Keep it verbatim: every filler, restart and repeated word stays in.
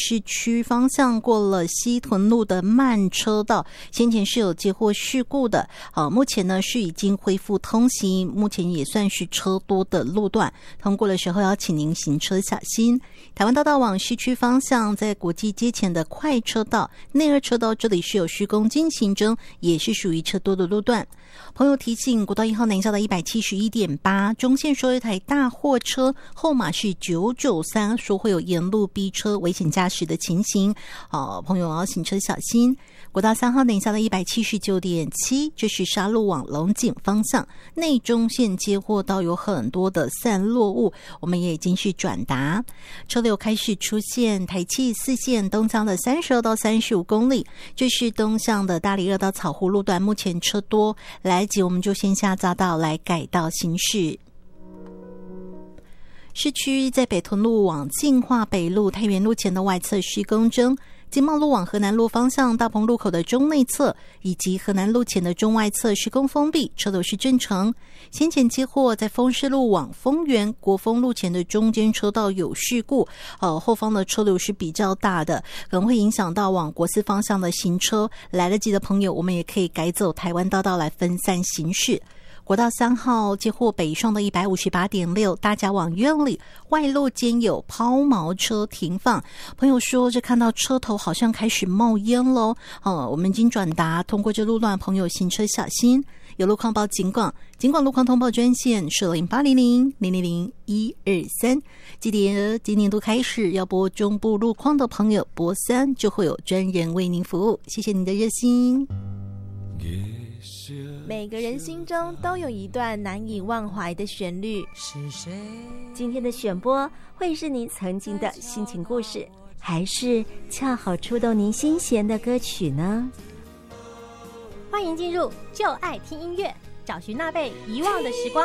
市区方向过了西屯路的慢车道，先前是有接获事故的，好，目前呢是已经恢复通行，目前也算是车多的路段，通过的时候要请您行车小心。台湾大道往市区方向，在国际街前的快车道、内二车道这里是有施工进行中，也是属于车多的路段。朋友提醒，国道一号南下的 一百七十一点八 中线说一台大货车后码是九九三，说会有沿路逼车危险驾驶的情形，好，朋友要行车小心。国道三号南下的 一百七十九点七， 这是沙鹿往龙井方向内中线接获到有很多的散落物，我们也已经是转达，车流开始出现台七四线东向的三十二到三十五公里，这是东向的大里二到草湖路段，目前车多，来得及我们就先下匝道来改道行驶。市区在北屯路往进化北路太原路前的外侧施工中，经贸路往河南路方向大鹏路口的中内侧以及河南路前的中外侧施工封闭，车流是正常。先前接获在丰市路往丰原国丰路前的中间车道有事故，呃，后方的车流是比较大的，可能会影响到往国四方向的行车，来得及的朋友我们也可以改走台湾大道来分散行驶。国道三号接获北上的 一百五十八点六， 大甲往院里外路间有抛锚车停放，朋友说这看到车头好像开始冒烟咯，呃，我们已经转达，通过这路段朋友行车小心，有路况报警广，警广路况通报专线是零八零零零零零一二三，记得今年度开始要拨中部路况的朋友拨三，就会有专人为您服务，谢谢您的热心。 每个人心中都有一段难以忘怀的旋律，今天的选播会是您曾经的心情故事，还是恰好触动您心弦的歌曲呢？ 欢迎进入就爱听音乐，找寻那被遗忘的时光。